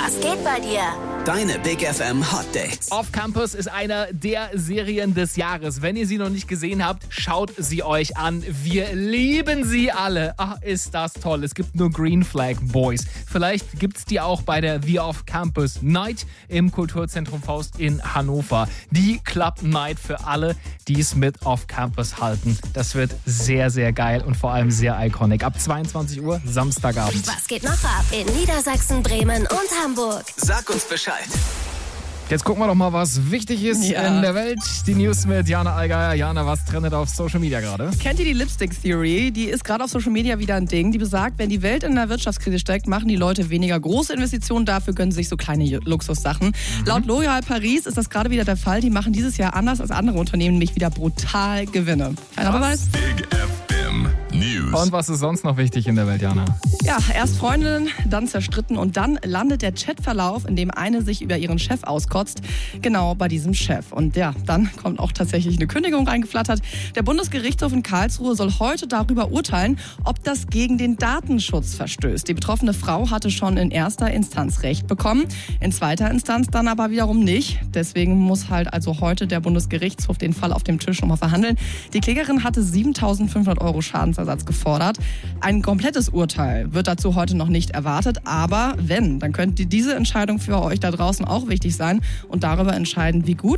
Was geht bei dir? Deine Big FM Hot Dates. Off Campus ist einer der Serien des Jahres. Wenn ihr sie noch nicht gesehen habt, schaut sie euch an. Wir lieben sie alle. Ach, ist das toll. Es gibt nur Green Flag Boys. Vielleicht gibt es die auch bei der The Off Campus Night im Kulturzentrum Faust in Hannover. Die Club Night für alle, die es mit Off Campus halten. Das wird sehr, sehr geil und vor allem sehr iconic. Ab 22 Uhr Samstagabend. Was geht noch ab in Niedersachsen, Bremen und Hamburg? Sag uns Bescheid. Jetzt gucken wir doch mal, was wichtig ist in der Welt. Die News mit Jana Allgeier. Jana, was trendet auf Social Media gerade? Kennt ihr die Lipstick Theory? Die ist gerade auf Social Media wieder ein Ding. Die besagt, wenn die Welt in der Wirtschaftskrise steckt, machen die Leute weniger große Investitionen. Dafür gönnen sie sich so kleine Luxussachen. Laut L'Oréal Paris ist das gerade wieder der Fall. Die machen dieses Jahr anders als andere Unternehmen, nämlich wieder brutal Gewinne. Keiner Beweis? Big FM News. Und was ist sonst noch wichtig in der Welt, Jana? Ja, erst Freundinnen, dann zerstritten und dann landet der Chatverlauf, in dem eine sich über ihren Chef auskotzt, genau bei diesem Chef. Und ja, dann kommt auch tatsächlich eine Kündigung reingeflattert. Der Bundesgerichtshof in Karlsruhe soll heute darüber urteilen, ob das gegen den Datenschutz verstößt. Die betroffene Frau hatte schon in erster Instanz Recht bekommen, in zweiter Instanz dann aber wiederum nicht. Deswegen muss halt also heute der Bundesgerichtshof den Fall auf dem Tisch nochmal verhandeln. Die Klägerin hatte 7.500 € Schadensersatz gefordert. Ein komplettes Urteil wird dazu heute noch nicht erwartet, aber wenn, dann könnte diese Entscheidung für euch da draußen auch wichtig sein und darüber entscheiden, wie gut